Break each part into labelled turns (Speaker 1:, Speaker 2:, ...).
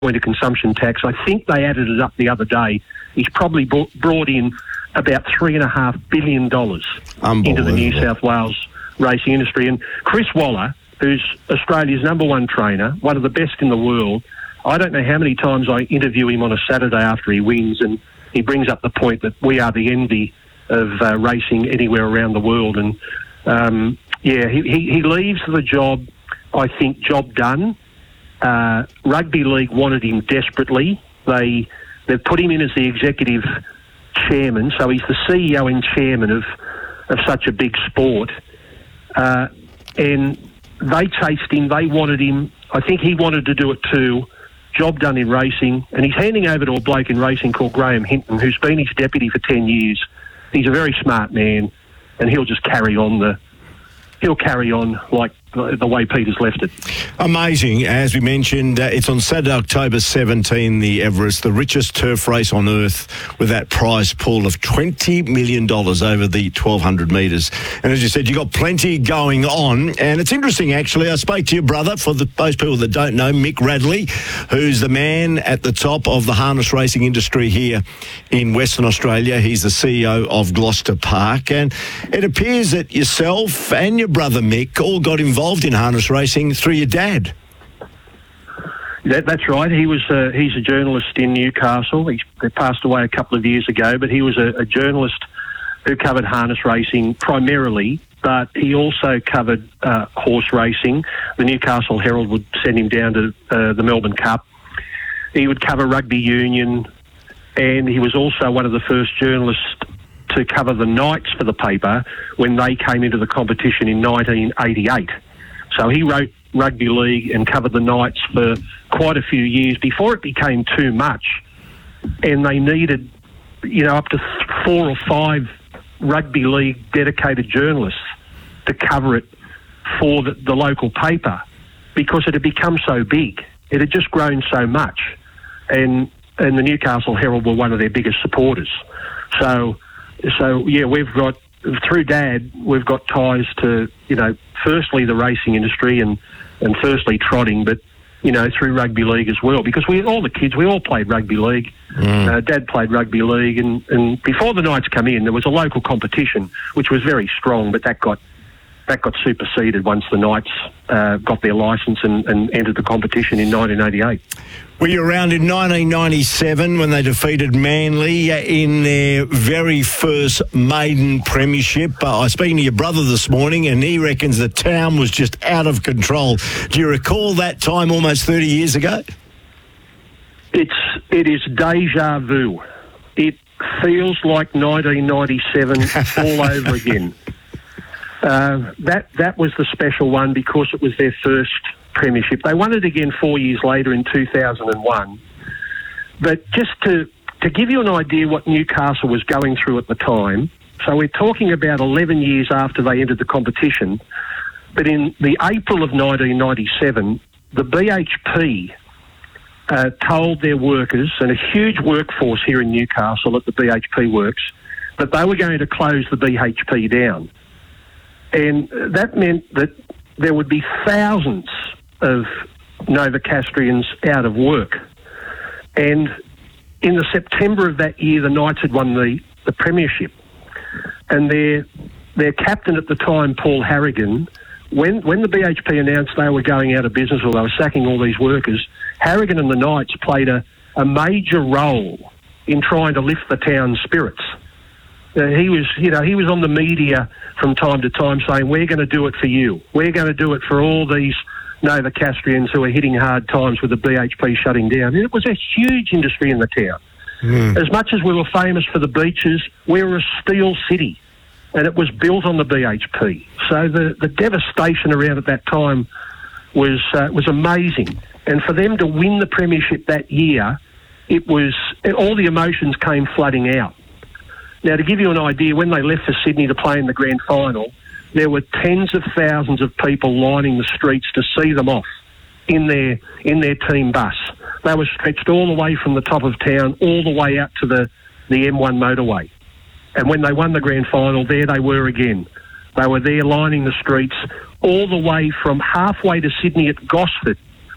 Speaker 1: point of consumption tax. I think they added it up the other day. He's probably brought in about $3.5 billion into the New South Wales racing industry. And Chris Waller, who's Australia's number one trainer, one of the best in the world, I don't know how many times I interview him on a Saturday after he wins, and he brings up the point that we are the envy of racing anywhere around the world. And, he leaves the job, I think, job done. Rugby League wanted him desperately. They've put him in as the executive chairman, so he's the CEO and chairman of such a big sport. And they chased him, they wanted him. I think he wanted to do it too. Job done in racing, and he's handing over to a bloke in racing called Graham Hinton, who's been his deputy for 10 years. He's a very smart man, and he'll just carry on like the way Peter's left it.
Speaker 2: Amazing. As we mentioned, it's on Saturday, October 17, the Everest, the richest turf race on earth, with that prize pool of $20 million over the 1,200 metres. And as you said, you've got plenty going on. And it's interesting, actually. I spoke to your brother, for those people that don't know, Mick Radley, who's the man at the top of the harness racing industry here in Western Australia. He's the CEO of Gloucester Park. And it appears that yourself and your brother Mick all got involved in harness racing through your dad.
Speaker 1: That's right. He's a journalist in Newcastle. He passed away a couple of years ago, but he was a journalist who covered harness racing primarily, but he also covered horse racing. The Newcastle Herald would send him down to the Melbourne Cup. He would cover rugby union, and he was also one of the first journalists to cover the Knights for the paper when they came into the competition in 1988. So he wrote rugby league and covered the Knights for quite a few years before it became too much, and they needed, up to 4 or 5 rugby league dedicated journalists to cover it for the local paper, because it had become so big. It had just grown so much, and the Newcastle Herald were one of their biggest supporters. So we've got, through Dad, we've got ties to, firstly the racing industry and firstly trotting, but, through rugby league as well, because we all played rugby league. Dad played rugby league, and before the Knights come in, there was a local competition, which was very strong, but that got superseded once the Knights got their licence and entered the competition in 1988.
Speaker 2: Were you around in 1997 when they defeated Manly in their very first maiden premiership? I was speaking to your brother this morning, and he reckons the town was just out of control. Do you recall that time almost 30 years ago? It
Speaker 1: is deja vu. It feels like 1997 all over again. That was the special one because it was their first premiership. They won it again 4 years later in 2001. But just to give you an idea what Newcastle was going through at the time, so we're talking about 11 years after they entered the competition, but in the April of 1997, the BHP told their workers, and a huge workforce here in Newcastle at the BHP works, that they were going to close the BHP down. And that meant that there would be thousands of Novocastrians out of work. And in the September of that year, the Knights had won the premiership. And their captain at the time, Paul Harrigan, when the BHP announced they were going out of business or they were sacking all these workers, Harrigan and the Knights played a major role in trying to lift the town's spirits. He was on the media from time to time saying, we're going to do it for you. We're going to do it for all these Novocastrians who are hitting hard times with the BHP shutting down. And it was a huge industry in the town. As much as we were famous for the beaches, we were a steel city, and it was built on the BHP. So the devastation around at that time was amazing. And for them to win the premiership that year, all the emotions came flooding out. Now, to give you an idea, when they left for Sydney to play in the grand final, there were tens of thousands of people lining the streets to see them off in their team bus. They were stretched all the way from the top of town all the way out to the M1 motorway. And when they won the grand final, there they were again. They were there lining the streets all the way from halfway to Sydney at Gosford,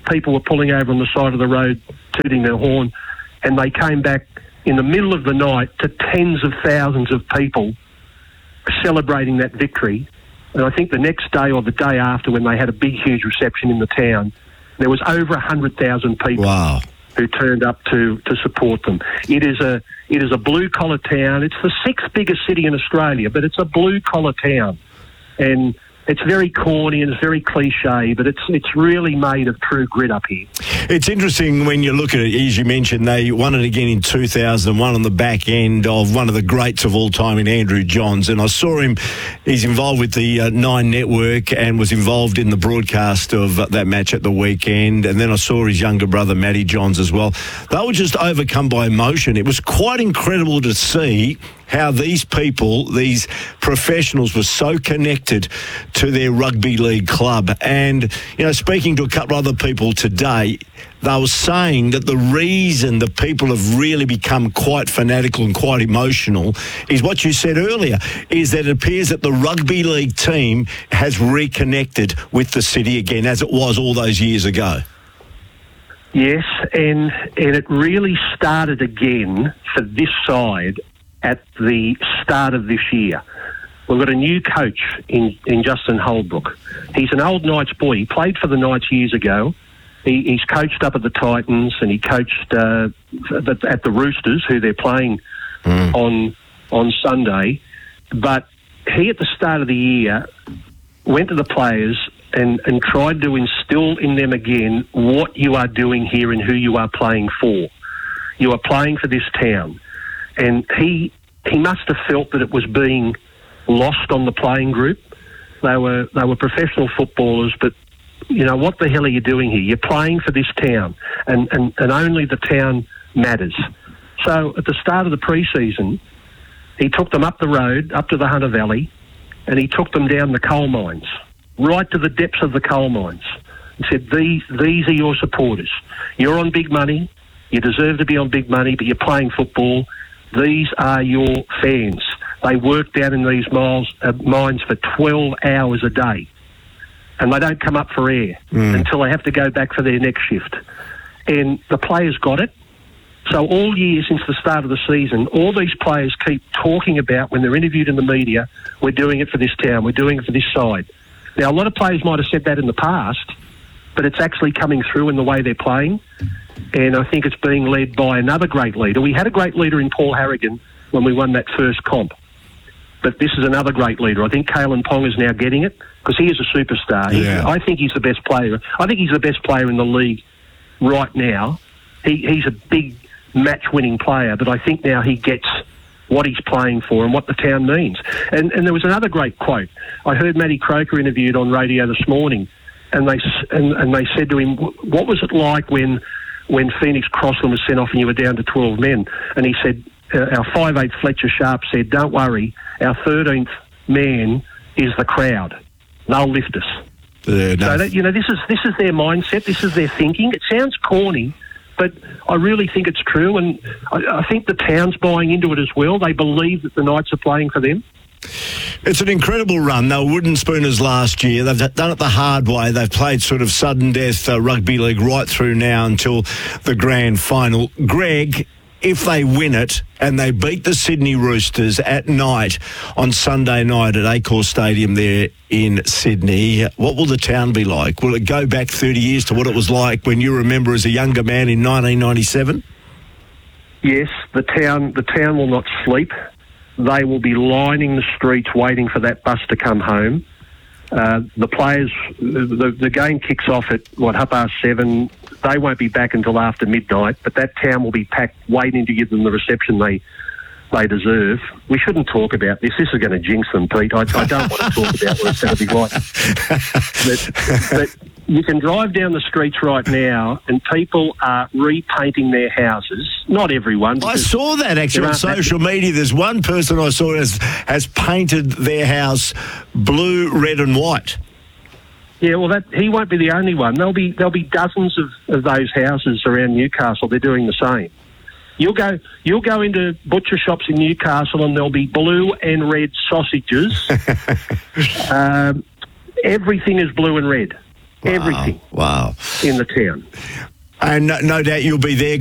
Speaker 1: people were pulling over on the side of the road, tooting their horn, and they came back in the middle of the night to tens of thousands of people celebrating that victory. And I think the next day or the day after, when they had a big, huge reception in the town, there was over 100,000 people who turned up to support them. It is a blue-collar town. It's the sixth biggest city in Australia, but it's a blue-collar town. And it's very corny and it's very cliche, but it's really made of true grit up here.
Speaker 2: It's interesting when you look at it, as you mentioned, they won it again in 2001 on the back end of one of the greats of all time in Andrew Johns. And I saw him, he's involved with the Nine Network and was involved in the broadcast of that match at the weekend. And then I saw his younger brother, Matty Johns, as well. They were just overcome by emotion. It was quite incredible to see how these people, these professionals, were so connected to their rugby league club. And, you know, speaking to a couple of other people today, they were saying that the reason the people have really become quite fanatical and quite emotional is what you said earlier, is that it appears that the rugby league team has reconnected with the city again, as it was all those years ago.
Speaker 1: Yes, and it really started again for this side at the start of this year. We've got a new coach in Justin Holbrook. He's an old Knights boy. He played for the Knights years ago. He's coached up at the Titans, and he coached at the Roosters, who they're playing on Sunday. But he, at the start of the year, went to the players and tried to instill in them again what you are doing here and who you are playing for. You are playing for this town. And he must have felt that it was being lost on the playing group. They were professional footballers, but, you know, what the hell are you doing here? You're playing for this town, and only the town matters. So at the start of the pre-season, he took them up the road, up to the Hunter Valley, and he took them down the coal mines, right to the depths of the coal mines, and said, these are your supporters. You're on big money. You deserve to be on big money, but you're playing football. These are your fans. They work down in these mines for 12 hours a day, and they don't come up for air until they have to go back for their next shift. And the players got it. So all year since the start of the season, all these players keep talking about, when they're interviewed in the media, we're doing it for this town, we're doing it for this side. Now, a lot of players might have said that in the past, but it's actually coming through in the way they're playing. And I think it's being led by another great leader. We had a great leader in Paul Harrigan when we won that first comp. But this is another great leader. I think Kalen Pong is now getting it because he is a superstar.
Speaker 2: Yeah.
Speaker 1: I think he's the best player. I think he's the best player in the league right now. He's a big match-winning player, but I think now he gets what he's playing for and what the town means. And there was another great quote. I heard Matty Croker interviewed on radio this morning, and they said to him, what was it like when Phoenix Crossland was sent off and you were down to 12 men? And he said, our 5'8" Fletcher Sharp said, don't worry, our 13th man is the crowd. They'll lift us. So that, you know, this is their mindset, this is their thinking. It sounds corny, but I really think it's true, and I think the town's buying into it as well. They believe that the Knights are playing for them.
Speaker 2: It's an incredible run. They were wooden spooners last year. They've done it the hard way. They've played sort of sudden death rugby league right through now until the grand final. Greg, if they win it and they beat the Sydney Roosters at night on Sunday night at Accor Stadium there in Sydney, what will the town be like? Will it go back 30 years to what it was like when you remember as a younger man in 1997?
Speaker 1: Yes, the town will not sleep. They will be lining the streets waiting for that bus to come home. The players, the game kicks off at, 7:30. They won't be back until after midnight, but that town will be packed waiting to give them the reception they deserve. We shouldn't talk about this. This is going to jinx them, Pete. I don't want to talk about what it's going to be like. But you can drive down the streets right now and people are repainting their houses. Not everyone.
Speaker 2: I saw that actually on social media. There's one person I saw has painted their house blue, red and white.
Speaker 1: Yeah, well, he won't be the only one. There'll be dozens of those houses around Newcastle. They're doing the same. You'll go into butcher shops in Newcastle and there'll be blue and red sausages. Everything is blue and red. Everything
Speaker 2: Wow.
Speaker 1: in the town.
Speaker 2: And no doubt you'll be there